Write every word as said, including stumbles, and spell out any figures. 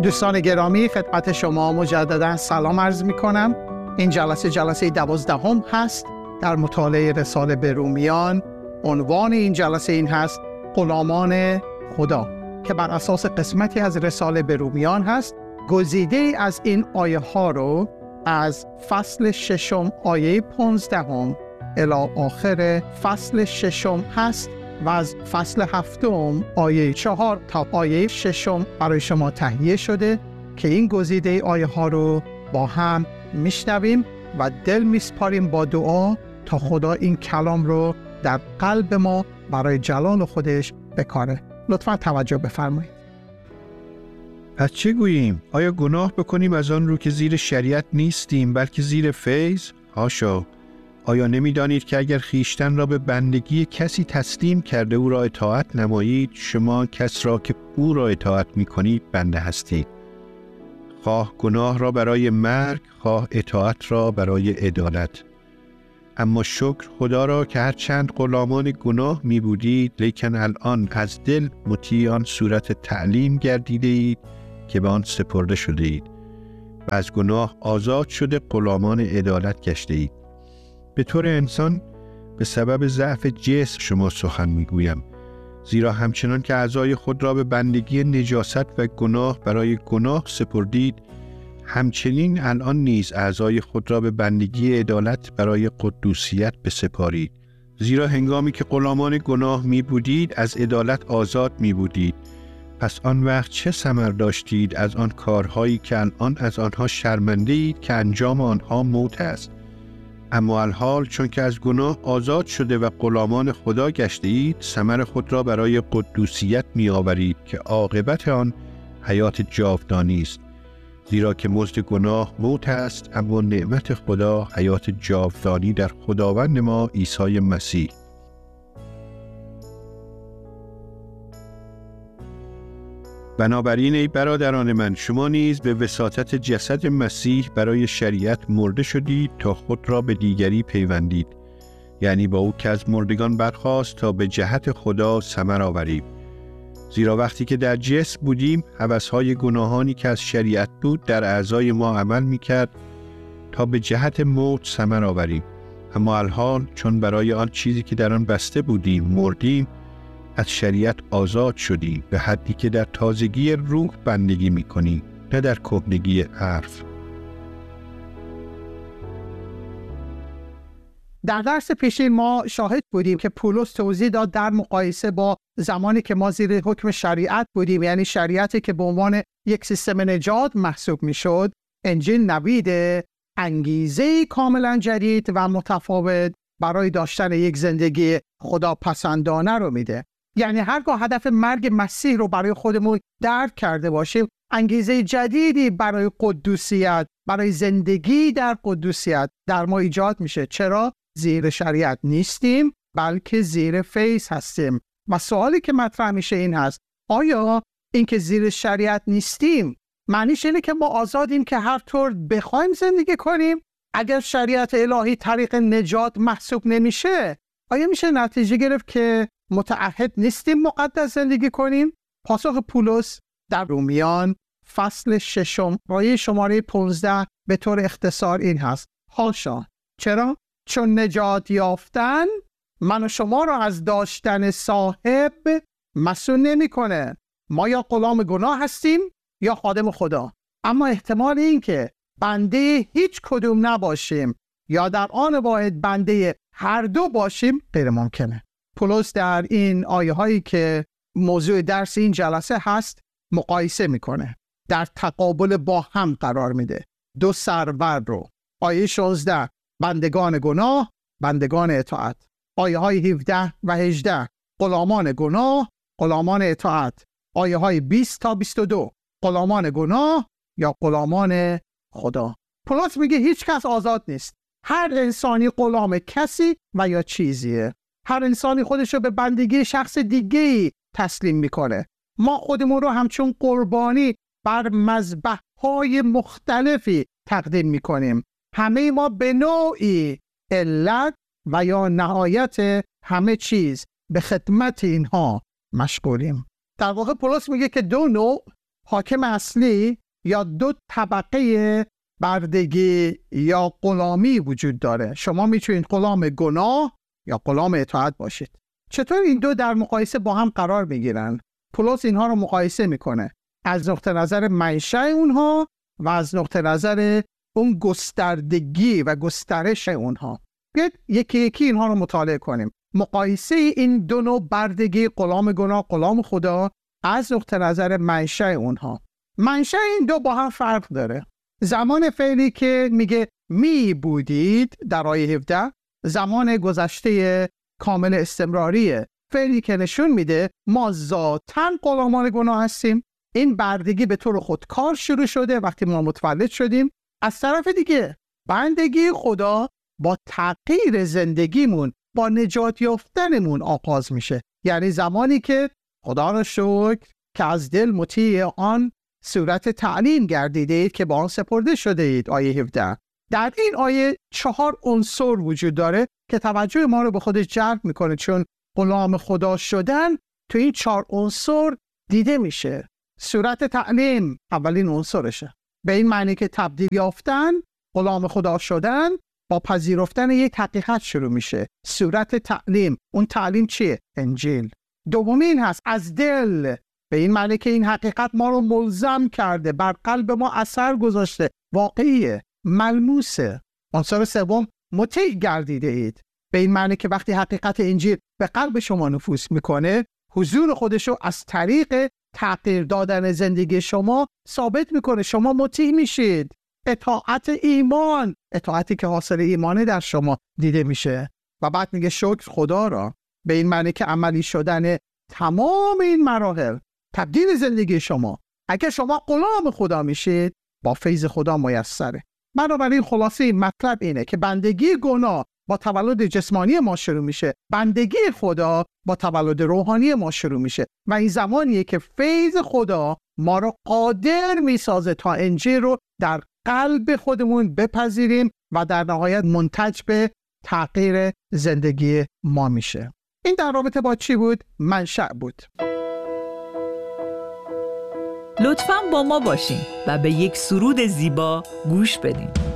دوستان گرامی، خدمت شما مجددا سلام عرض می کنم. این جلسه جلسه دوازدهم هست در مطالعه رساله به رومیان. عنوان این جلسه این هست غلامان خدا، که بر اساس قسمتی از رساله به رومیان هست. گزیده از این آیه ها رو از فصل ششم آیه پانزدهم الی آخر فصل ششم هست و از فصل هفتم آیه چهار تا آیه ششم برای شما تهیه شده که این گزیده آیه ها رو با هم میشنویم و دل میسپاریم با دعا تا خدا این کلام رو در قلب ما برای جلال خودش بکاره. لطفا توجه بفرمایید. پس چه گوییم؟ آیا گناه بکنیم از آن رو که زیر شریعت نیستیم بلکه زیر فیض؟ حاشا! آیا نمی‌دانید که اگر خیشتن را به بندگی کسی تسلیم کرده او را اطاعت نمایید، شما کس را که او را اطاعت می‌کنید بنده هستید؟ خواه گناه را برای مرگ، خواه اطاعت را برای عدالت. اما شکر خدا را که هر چند غلامان گناه می بودید، لیکن الان از دل مطیع آن صورت تعلیم گردیده اید که به آن سپرده شده اید و از گناه آزاد شده غلامان عدالت گشته اید. به طور انسان به سبب ضعف جسم شما سخن میگویم، زیرا همچنان که اعضای خود را به بندگی نجاست و گناه برای گناه سپردید، همچنین الان نیز اعضای خود را به بندگی عدالت برای قدوسیت بسپارید. زیرا هنگامی که غلامان گناه می بودید از عدالت آزاد می بودید. پس آن وقت چه ثمر داشتید از آن کارهایی که الان از آنها شرمنده اید که انجام آنها موت است؟ اما الحال چون که از گناه آزاد شده و غلامان خدا گشته اید، ثمر خود را برای قدوسیت می آورید که عاقبت آن حیات جاودانی است. زیرا که مزد گناه موت است، اما نعمت خدا حیات جاودانی در خداوند ما عیسی مسیح. بنابراین ای برادران من، شما نیز به وساطت جسد مسیح برای شریعت مرده شدید تا خود را به دیگری پیوندید، یعنی با او که از مردگان برخاست تا به جهت خدا ثمر آوریم. زیرا وقتی که در جسم بودیم، هوس‌های گناهانی که از شریعت بود در اعضای ما عمل می‌کرد تا به جهت موت ثمر آوریم. اما الحال چون برای آن چیزی که در آن بسته بودیم مردیم، از شریعت آزاد شدیم، به حدی که در تازگی روح بندگی می‌کنیم، نه در کهنگی حرف. در درس پیشین ما شاهد بودیم که پولس توضیح داد در مقایسه با زمانی که ما زیر حکم شریعت بودیم، یعنی شریعتی که به عنوان یک سیستم نجات محسوب میشد، انجیل نوید انگیزه کاملا جدید و متفاوت برای داشتن یک زندگی خداپسندانه رو میده. یعنی هرگاه هدف مرگ مسیح رو برای خودمون درک کرده باشیم، انگیزه جدیدی برای قدوسیت، برای زندگی در قدوسیت در ما ایجاد میشه. چرا؟ زیر شریعت نیستیم بلکه زیر فیض هستیم. و سوالی که مطرح میشه این هست: آیا اینکه زیر شریعت نیستیم معنیش اینه که ما آزادیم که هر طور بخوایم زندگی کنیم؟ اگر شریعت الهی طریق نجات محسوب نمیشه، آیا میشه نتیجه گرفت که متعهد نیستیم مقدس زندگی کنیم؟ پاسخ پولس در رومیان فصل ششم آیه شماره پانزده به طور اختصار این هست: حاشا! چرا؟ چون نجات یافتن من و شما را از داشتن صاحب مسئول نمی کنه. ما یا غلام گناه هستیم یا خادم خدا. اما احتمال این که بنده هیچ کدوم نباشیم یا در آن واحد بنده هر دو باشیم غیر ممکنه. پولس در این آیه هایی که موضوع درس این جلسه هست مقایسه میکنه، در تقابل با هم قرار میده دو سرور رو. آیه شانزده بندگان گناه، بندگان اطاعت. آیه های هفده و هجده غلامان گناه، غلامان اطاعت. آیه های بیست تا بیست و دو غلامان گناه یا غلامان خدا. پولس میگه هیچ کس آزاد نیست. هر انسانی غلام کسی و یا چیزیه. هر انسانی خودشو به بندگی شخص دیگه‌ای تسلیم میکنه. ما خودمون رو همچون قربانی بر مذبح‌های مختلفی تقدیم میکنیم. همه ما به نوعی علت و یا نهایت همه چیز به خدمت اینها مشغولیم. در واقع پولس میگه که دو نوع حاکم اصلی یا دو طبقه بردگی یا غلامی وجود داره. شما میتونید غلام گناه یا غلام اطاعت باشید. چطور این دو در مقایسه با هم قرار میگیرن؟ پولس اینها رو مقایسه میکنه از نقطه نظر منشأ اونها و از نقطه نظر اون گستردگی و گسترش اونها. بیاید یکی یکی اینها رو مطالعه کنیم. مقایسه این دو نوع بردگی، غلام گناه، غلام خدا، از نقطه نظر منشأ اونها. منشأ این دو با هم فرق داره. زمان فعلی که میگه می بودید در آیه هفده، زمان گذشته کامل استمراریه. فعلی که نشون میده ما ذاتاً غلامان گناه هستیم. این بردگی به طور خودکار شروع شده وقتی ما متولد شدیم. از طرف دیگه بندگی خدا با تغییر زندگیمون، با نجات یافتنمون آغاز میشه. یعنی زمانی که خدا را شکر که از دل مطیع آن صورت تعلیم گردیدید که با آن سپرده شده اید. آیه هفده. در این آیه چهار عنصر وجود داره که توجه ما رو به خودش جلب میکنه، چون غلام خدا شدن تو این چهار عنصر دیده میشه. صورت تعلیم اولین عنصرشه، به این معنی که تبدیل یافتن، غلام خدا شدن با پذیرفتن یک حقیقت شروع میشه. صورت تعلیم، اون تعلیم چیه؟ انجیل. دومین هست از دل، به این معنی که این حقیقت ما رو ملزم کرده، بر قلب ما اثر گذاشته، واقعیه، ملموسه. عنصر سوم مطیع گردیده اید، به این معنی که وقتی حقیقت انجیل به قلب شما نفوذ میکنه، حضور خودشو از طریق تغییر دادن زندگی شما ثابت میکنه. شما مطیع میشید. اطاعت ایمان، اطاعتی که حاصل ایمانه در شما دیده میشه. و بعد میگه شکر خدا را، به این معنی که عملی شدن تمام این مراحل تبدیل زندگی شما، اگه شما غلام خدا میشید، با فیض خدا میسره. بنابراین خلاصه این مطلب اینه که بندگی گناه با تولد جسمانی ما شروع میشه، بندگی خدا با تولد روحانی ما شروع میشه و این زمانیه که فیض خدا ما رو قادر میسازه تا انجیل رو در قلب خودمون بپذیریم و در نهایت منتج به تغییر زندگی ما میشه. این در رابطه با چی بود؟ منشأ بود. لطفاً با ما باشین و به یک سرود زیبا گوش بدین.